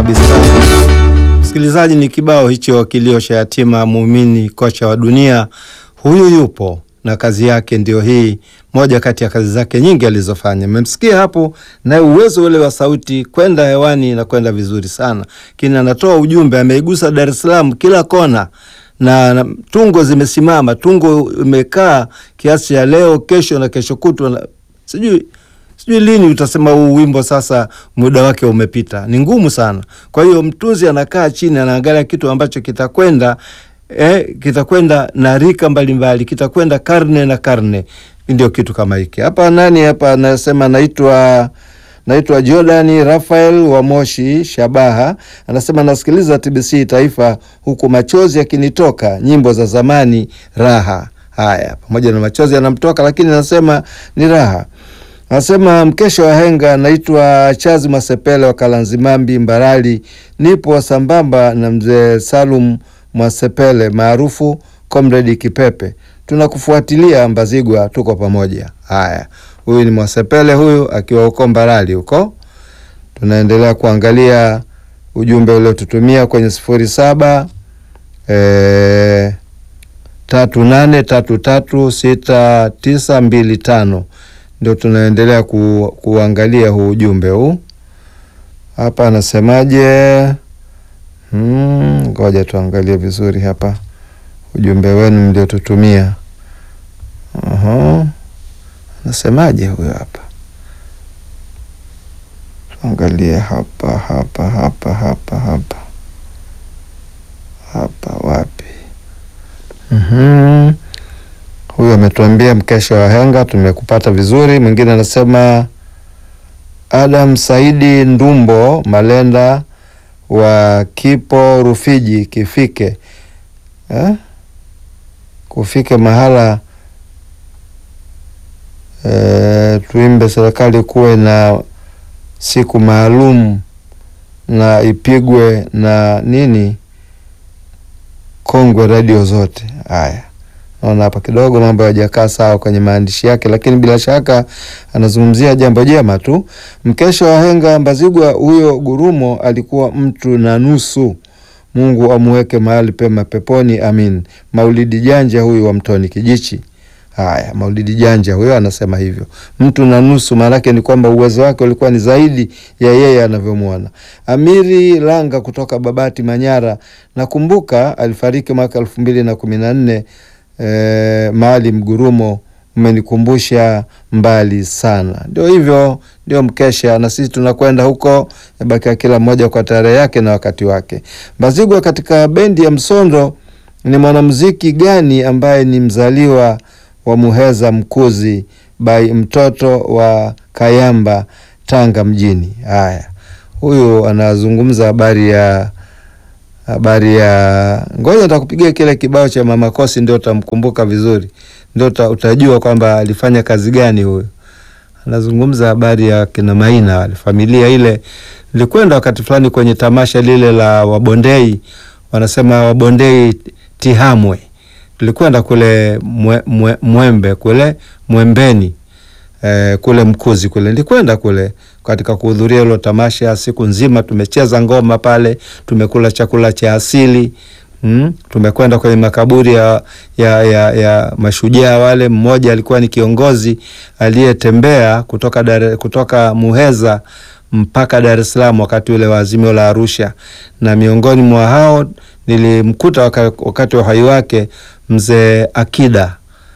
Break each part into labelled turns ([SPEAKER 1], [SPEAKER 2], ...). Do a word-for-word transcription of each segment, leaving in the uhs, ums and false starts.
[SPEAKER 1] kabisa. Msikilizaji, ni kibao hicho kilio cha yatima muumini, kocha wa dunia. Huyu yupo na kazi yake ndio hii, moja kati ya kazi zake nyingi alizofanya. Mmemsikia hapo, na uwezo ule wa sauti kwenda hewani na kwenda vizuri sana. Kina anatoa ujumbe, ameigusa Dar es Salaam kila kona. Na, na tungo zimesimama, tungo imekaa kiasi ya leo, kesho na kesho kutwa. Sijui Sijui lini utasema huu wimbo sasa muda wake umepita. Ni ngumu sana. Kwa hiyo mtunzi anakaa chini, anaangalia kitu ambacho kitakwenda eh, kitakwenda na rika mbalimbali, kitakwenda karne na karne. Ndio kitu kama hiki. Hapa nani hapa anasema naitwa naitwa Jordan Rafael wa Moshi Shabaha. Anasema nasikiliza T B C Taifa huku machozi yakinitoka, nyimbo za zamani raha. Haya, pamoja na machozi yanamtoka lakini anasema ni raha. Anasema mkesho wa henga, naitwa Chazi Mwasepele wa Kalanzimambi Mbarali, nipo sambamba na mzee Salum Mwasepele maarufu Comrade Kipepe. Tunakufuatilia Mbazigwa, tuko pamoja. Haya, huyu ni Mwasepele huyu akiwa huko Mbarali huko. Tunaendelea kuangalia ujumbe ule tutumia kwenye sifuri saba eh tatu nane tatu tatu sita tisa mbili tano. Ndio tunaendelea ku, kuangalia huu ujumbe huu. Hapa anasemaje? Hmm, ngoja tuangalie vizuri hapa ujumbe wenu ndio tutumia. Aha. Anasemaje huyo hapa? Tuangalie hapa hapa hapa hapa hapa. Hapa wapi? Mhm. Huyo ametuambia mkesha wa henga, tumekupata vizuri. Mwingine anasema Adam Saidi Ndumbo Malenda wa Kipo Rufiji kifike. Eh? Kufike mahala eh, tuimbe serikali kuwe na siku maalum na ipigwe na nini kongwe radio zote. Haya. Naona hapa kidogo mambo hayajakaa sawa kwenye maandishi yake, lakini bila shaka anazungumzia jambo jema tu. Mkesho wa henga Mbazigwa, huyo Gurumo alikuwa mtu na nusu. Mungu amuweke mahali pema peponi, amin. Maulidi Janja huyu wa Mtoni Kijichi. Haya, Maulidi Janja huyo anasema hivyo. Mtu na nusu maana yake ni kwamba uwezo wake ulikuwa ni zaidi ya yeye anavyomwona. Amiri Langa kutoka Babati Manyara, nakumbuka alifariki mwaka elfu mbili na kumi na nne. Eh, Maalim Gurumo, umenikumbusha mbali sana. Ndio hivyo, ndio mkesha na sisi tunakwenda huko, baki kila mmoja kwa tarehe yake na wakati wake. Mbazigwa katika bendi ya Msondo ni mwanamuziki gani ambaye ni mzaliwa wa Muheza Mkuzi by mtoto wa Kayamba Tanga mjini? Haya, huyu anazungumza habari ya habari ya ngoja nitakupigia kile kibao cha Mama Kosi ndio utamkumbuka vizuri. Ndio utajua kwamba alifanya kazi gani huyo. Anazungumza habari ya kina Maina wale, familia ile. Nilikwenda wakati fulani kwenye tamasha lile la Wabondei, wanasema Wabondei Tihamwe. Tulikwenda kule mwe, mwe, Mwembe kule Mwembeni. Eh, kule Mkuzi kule nilikwenda kule katika kuhudhuria hilo tamasha. Siku nzima tumecheza ngoma pale, tumekula chakula cha asili. Hmm? Tumekwenda kwenye makaburi ya, ya, ya, ya mashujaa wale. Mmoja alikuwa ni kiongozi aliyetembea kutoka Dar, kutoka Muheza mpaka Dar es Salaam wakati ule wa Azimio la Arusha, na miongoni mwa hao nilimkuta wakati, wakati wa uhai wake mzee Akida.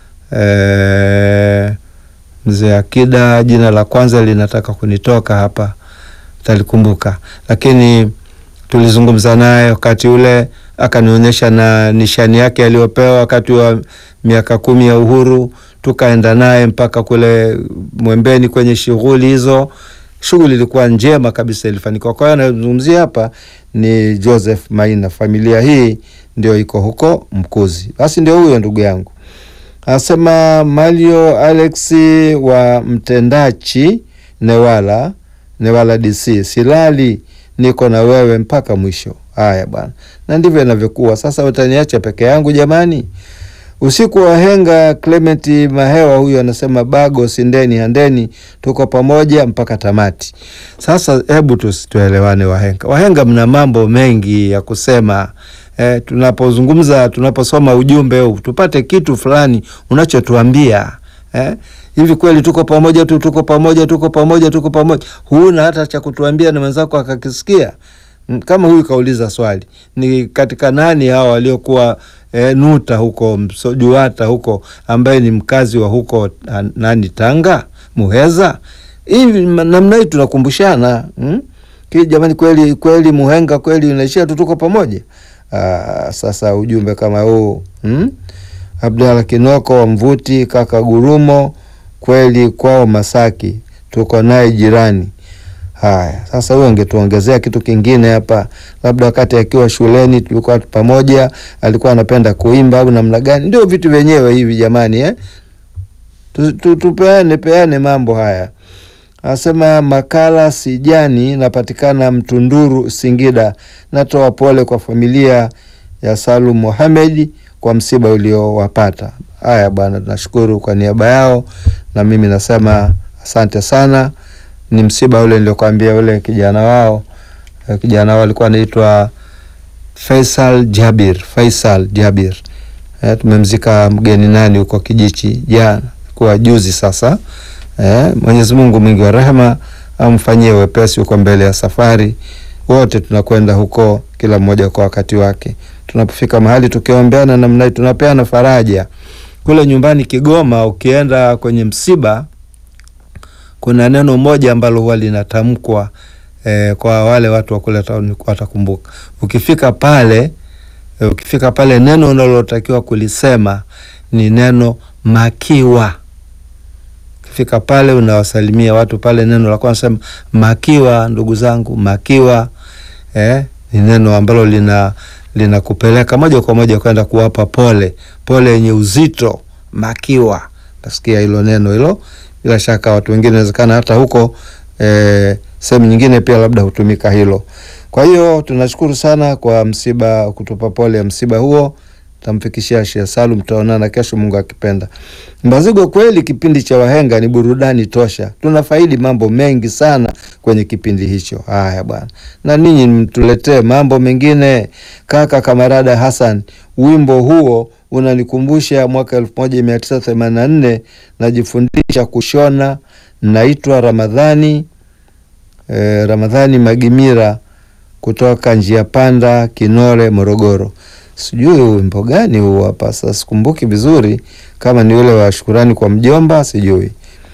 [SPEAKER 1] Eh, Mzee Akida, jina la kwanza linataka kunitoka hapa, talikumbuka. Lakini tulizungumza naye wakati ule, akanionyesha na nishani yake aliyopewa wakati wa miaka kumi ya uhuru. Tukaenda naye mpaka kule Mwembeni kwenye shughuli hizo. Shughuli ilikuwa njema kabisa, ilifanikiwa. Kwa hiyo nazungumzia hapa ni Joseph Maina, familia hii ndio iko huko Mkuzi. Basi ndio huyo ndugu yangu. Anasema Mario Alexi wa Mtendachi Newala, Newala D C, silali niko na wewe mpaka mwisho. Haya bwana. Na ndivyo inavyokuwa. Sasa utaniacha peke yangu jamani? Usiku wa wahenga, Clement Mahewa huyu anasema bago sindeni handeni, tuko pamoja mpaka tamati. Sasa hebu tuelewane wahenga. Wahenga mna mambo mengi ya kusema. Eh, tunapozungumza, tunaposoma ujumbe huu tupate kitu fulani unachotuambia. Eh, hivi kweli tuko pamoja tu, tuko pamoja, tuko pamoja, tuko pamoja. Huna hata cha kutuambia na mwenzako akakisikia. Kama huyu kauliza swali, ni katika nani hao waliokuwa e, Nuta huko Msojuata huko, ambaye ni mkazi wa huko nani Tanga, Muheza. Hivi namna hii tunakumbushana, hmm? Kile jamani, kweli kweli muhenga kweli unaishia tu tuko pamoja. Aa, sasa ujumbe kama huu, hmm? Abdalla Kinoko wa Mvuti, kaka Gurumo kweli kwao Masaki, tuko naye jirani. Haya, sasa huyo angetuongezea kitu kingine hapa, labda wakati akiwa shuleni tulikuwa pamoja, alikuwa anapenda kuimba au namna gani. Ndio vitu vyenyewe hivi jamani, eh, tupeane peane mambo haya. Anasema makala Sijani, napatikana Mtunduru Singida, natoa pole kwa familia ya Salum Mohamed kwa msiba uliowapata. Haya bwana, tunashukuru kwa niaba yao, na mimi nasema asante sana. Ni msiba ule niliokuambia, ule kijana wao, kijana wao alikuwa anaitwa Faisal Jabir, Faisal Jabir. Eh, tumemzika mgeni nani huko Kijichi jana, kwa juzi sasa. Eh, Mwenyezi Mungu mwingi wa rehema amfanyie wepesi huko mbele ya safari. Wote tunakwenda huko, kila mmoja kwa wakati wake. Tunapofika mahali tukiombeana namna tunapeana faraja. Kule nyumbani Kigoma ukienda kwenye msiba, kuna neno moja ambalo huwa linatamkwa eh, kwa wale watu wa kule watakumbuka. Ukifika pale, eh, ukifika pale neno unalotakiwa kulisema ni neno makiwa. Ukifika pale unawasalimia watu pale, neno la kwanza sema makiwa, ndugu zangu, makiwa. Eh, ni neno ambalo lina linakupeleka moja kwa moja kwenda kuwapa pole, pole yenye uzito, makiwa. Nasikia hilo neno hilo. Bila shaka watu wengine inawezekana hata huko eh, sehemu nyingine pia labda hutumika hilo. Kwa hiyo tunashukuru sana kwa msiba, kutupa pole ya msiba huo. Tamfikishia Sheikh Salum, tutaonana kesho Mungu akipenda. Mbazigwa, kweli kipindi cha wahenga ni burudani tosha. Tunafaidi mambo mengi sana kwenye kipindi hicho. Haya bwana. Na ninyi mtuletee mambo mengine. Kaka Kamarada Hassan, wimbo huo unanikumbusha mwaka elfu moja mia tisa themanini na nne najifundisha kushona, naitwa Ramadhani eh, Ramadhani Magimira kutoka Njia Panda Kinole Morogoro. Sijui wimbo gani huo hapa, sasa sikumbuki vizuri, kama ni ule wa shukrani kwa mjomba sijui.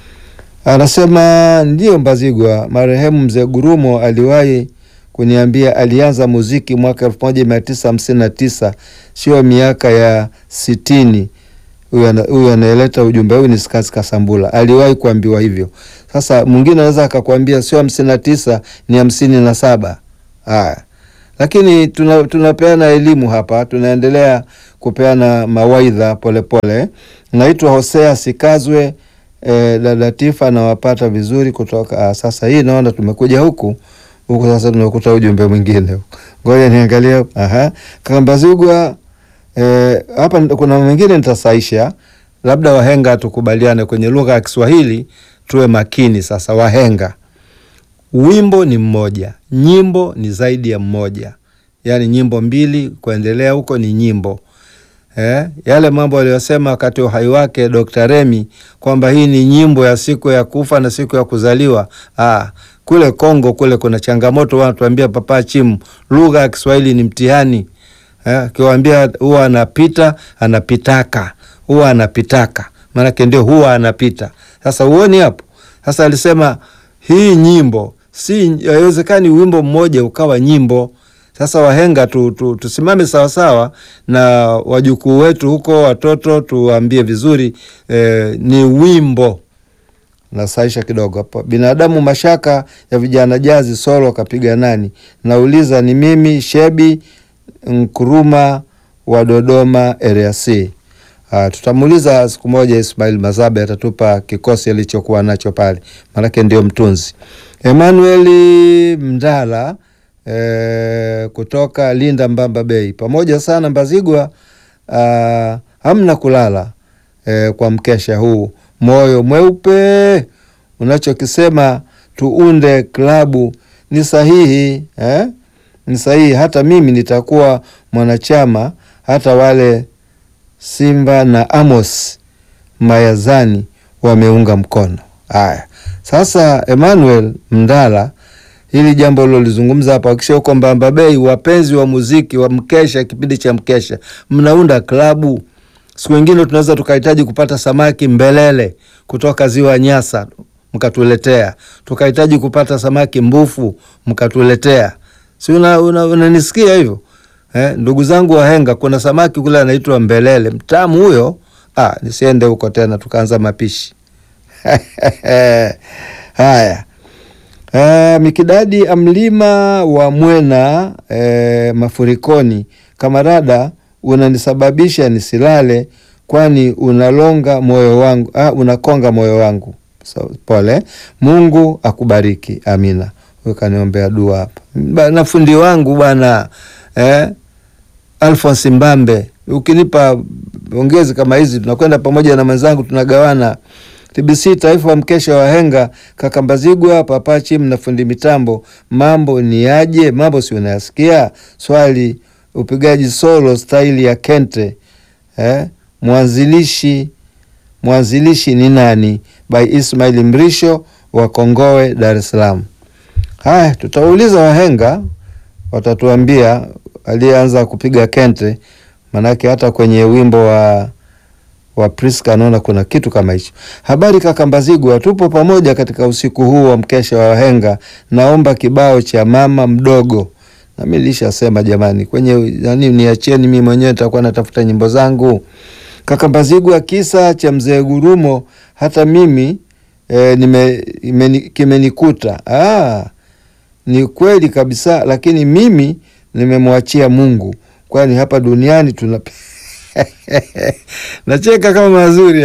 [SPEAKER 1] Anasema ndio Mbazigwa, marehemu mzee Gurumo aliwahi kuniambia alianza muziki mwaka elfu moja mia tisa hamsini na tisa, sio miaka ya sitini. Huyu anaeleta ujumbe huu ni Skasi Kasambula. Aliwahi kuambiwa hivyo. Sasa mwingine anaweza akakwambia sio hamsini na tisa ni hamsini na saba. Haya. Lakini tuna, tunapeana elimu hapa, tunaendelea kupeana mawaidha pole pole. Naitwa Hosea Sikazwe, e, dada Tifa na wapata vizuri kutoka. A, sasa hii naona tumekuja huku huku sasa tunakuta ujumbe mwingine. Ngoja niangalie. Aha. Kambazigwa, e, hapa kuna mwingine nitasaisha. Labda wahenga tukubaliane kwenye lugha ya Kiswahili tuwe makini sasa. Wahenga, wimbo ni mmoja, nyimbo ni zaidi ya mmoja. Yaani nyimbo mbili kuendelea huko ni nyimbo. Eh, yale mambo aliyosema wakati uhai wake Dokta Remi kwamba hii ni nyimbo ya siku ya kufa na siku ya kuzaliwa. Ah, kule Kongo kule kuna changamoto, wanatuambia Papa Chimu, lugha ya Kiswahili ni mtihani. Eh, kiwaambia huwa anapita, anapitaka. Huwa anapitaka. Maana ndio huwa anapita. Sasa uone hapo. Sasa alisema hii nyimbo si haiwezekani wimbo mmoja ukawa nyimbo. Sasa wahenga tu, tu, tusimame sawa sawa na wajukuu wetu huko, watoto tuambie vizuri, eh, ni wimbo. Nasaisha kidogo hapo. Binadamu mashaka ya vijana jazi solo kapiga nani? Nauliza ni mimi Shebi Nkuruma wa Dodoma area C. Uh, tutamuuliza siku moja Ismail Mazabe atatupa kikosi alichokuwa nacho pale. Maana ndio mtunzi. Emmanuel Mndala e, kutoka Linda Mbamba Bay. Pamoja sana Mbazigwa, uh, hamna kulala e, kwa mkesha huu. Moyo mweupe, unachokisema tuunde klabu ni sahihi eh? Ni sahihi. Hata mimi nitakuwa mwanachama, hata wale Simba na Amos Mayazani wameunga mkono. Haya, sasa Emmanuel Mndala, hili jambo lilozungumza hapa, kisha huko Mbamba Bay, wapenzi wa muziki wa mkesha, kipindi cha mkesha, mnaunda klabu. Siku nyingine tunaweza tukahitaji kupata samaki mbelele kutoka ziwa Nyasa, mkatuletea. Tukahitaji kupata samaki mbufu, mkatuletea. Si unanisikia una, una hivyo? Eh, ndugu zangu wahenga, kuna samaki kule anaitwa mbelele, mtamu huyo. Ah, nisiende huko tena tukaanza mapishi. Haya. Uh, Mikidadi Amlima wa Mwena eh, mafurikoni, kamarada, unanisababisha nisilale, kwani unalonga moyo wangu, ah, unakonga moyo wangu. So, pole. Mungu akubariki. Amina. Wewe kaniombea dua hapa. Na fundi wangu bwana eh, Alphonse Mbambe, ukinipa ongezi kama hizi tunakwenda pamoja na mwenzangu tunagawana. T B C Taifa wa mkesha wa henga, kaka Mbazigwa, Papachi na fundi mitambo, mambo ni aje? Mambo si unayasikia? Swali, upigaji solo style ya Kente eh, mwanzilishi mwanzilishi ni nani? By Ismail Mrisho wa Kongowe, Dar es Salaam. Haya, tutauliza wahenga, watatuambia alianza kupiga Kente, manake hata kwenye wimbo wa wa Priska naona kuna kitu kama hicho. Habari kaka Mbazigwa, tupo pamoja katika usiku huu wa mkesha wa wahenga. Naomba kibao cha mama mdogo. Na mimi nilishasema jamani, kwenye yani niacheni mimi mwenyewe nitakuwa natafuta nyimbo zangu. Kaka Mbazigwa, kisa cha mzee Gurumo hata mimi e, nime imeni, kimenikuta. Ah, ni kweli kabisa, lakini mimi nimemwachia Mungu, kwani hapa duniani tuna nacheka kama mazuri.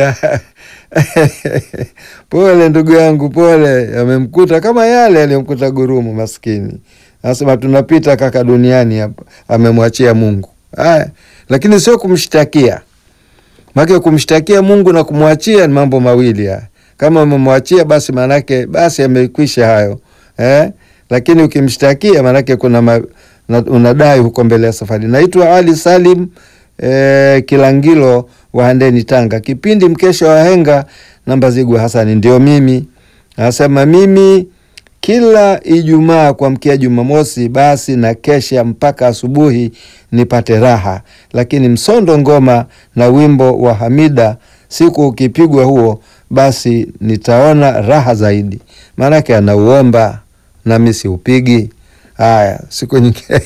[SPEAKER 1] Pole ndugu yangu, pole, yamemkuta kama yale aliyomkuta Gurumo maskini. Anasema tunapita kaka duniani hapa, amemwachia Mungu. Haya, lakini sio kumshtakia. Maana kumshtakia Mungu na kumwachia ni mambo mawili haya. Kama umemwachia basi manake basi amekwisha hayo. Eh? Lakini ukimshtakia manake kuna ma, na, unadai huko mbele ya safari. Naitwa Ali Salim E, Kilangilo wa Handeni, Tanga. Kipindi mkesha wa henga na Mbazigwa Hasani ndio mimi. Nasema mimi kila Ijumaa kwa mkia Jumamosi basi na kesha mpaka asubuhi nipate raha. Lakini msondo ngoma na wimbo wa Hamida siku ukipigwa huo basi nitaona raha zaidi. Maana yake anauomba na mimi si upigi. Haya, siku nyingine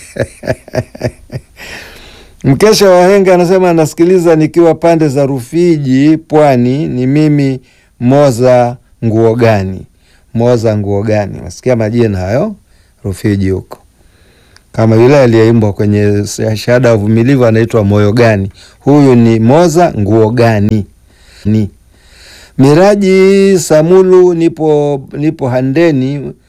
[SPEAKER 1] mkesha wa henga anasema anasikiliza nikiwa pande za Rufiji Pwani. Ni mimi Moza nguo gani? Moza nguo gani? Nasikia majina hayo Rufiji huko. Kama yule aliyeimbwa kwenye shahada ya uvumilivu anaitwa moyo gani. Huyu ni Moza nguo gani? Ni Miraji Samulu, nipo nipo Handeni